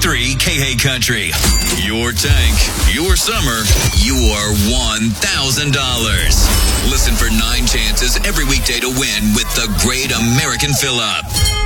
106.3 KH Country. Your tank, your summer, your $1,000. Listen for 9 chances every weekday to win with the Great American Fill-Up.